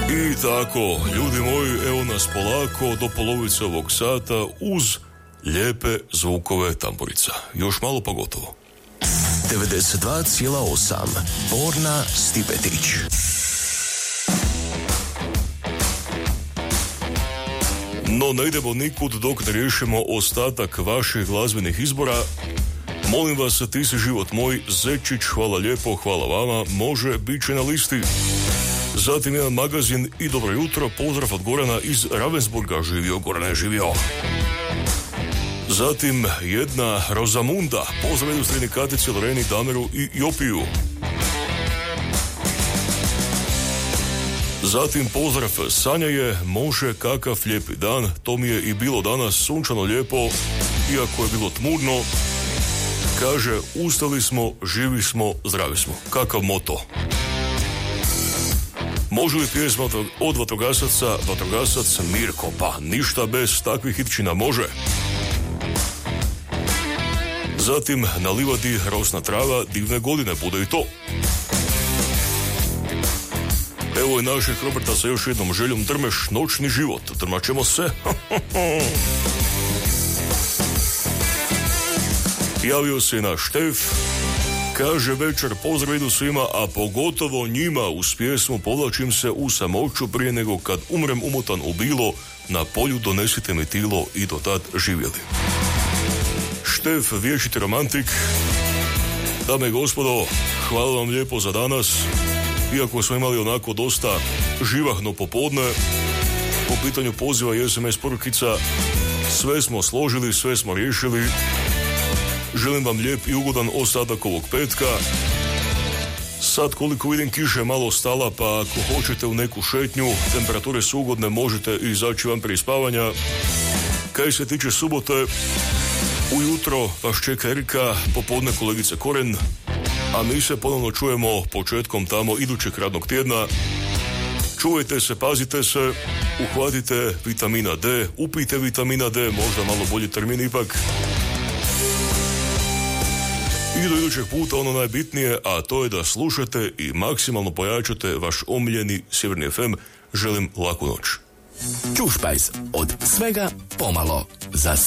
I tako, ljudi moji, evo nas polako do polovice ovog sata uz lijepe zvukove tamburica. Još malo pa gotovo. 92,8 Borna Stipetić. No, ne idemo nikud dok ne riješimo ostatak vaših glazbenih izbora. Molim vas, Ti si život moj, Zečić, hvala lijepo, hvala vama, može, bit će na listi. Zatim jedan magazin i dobro jutro, pozdrav od Gorana iz Ravensburga, živio, Gorane, živio. Zatim jedna Rozamunda, pozdrav ilustrini Katici, Loreni, Dameru i Jopiju. Zatim pozdrav Sanja je, može, kakav lijepi dan, to mi je i bilo danas sunčano lijepo, iako je bilo tmurno. Kaže, ustali smo, živi smo, zdravi smo. Kakav moto. Može li pjesma od vatrogasac Mirko? Pa ništa bez takvih hitčina može. Zatim na livadi rosna trava, divne godine, bude i to. Evo i našeg Roberta sa još jednom željom, drmeš noćni život, drmaćemo se. Javio se naš Štef, kaže večer pozdrav idu svima, a pogotovo njima uz pjesmu povlačim se u samoću prije nego kad umrem umotan u bilo, na polju donesite mi tilo i do tad živjeli. Štef, vječiti romantik, dame i gospodo, hvala vam lijepo za danas, iako smo imali onako dosta živahno popodne, po pitanju poziva i SMS porukica, sve smo složili, sve smo riješili. Želim vam lijep i ugodan ostatak ovog petka. Sad koliko vidim kiša je malo stala, pa ako hoćete u neku šetnju, temperature su ugodne, možete izaći van prije spavanja. Kaj se tiče subote, ujutro vas čeka Erika, popodne kolegice Koren, a mi se ponovno čujemo početkom tamo idućeg radnog tjedna. Čuvajte se, pazite se, uhvatite vitamina D, upijte vitamina D, možda malo bolji termin ipak. I do idućeg puta ono najbitnije, a to je da slušate i maksimalno pojačate vaš omiljeni Sjeverni FM. Želim laku noć. Čušpajz, od svega pomalo, za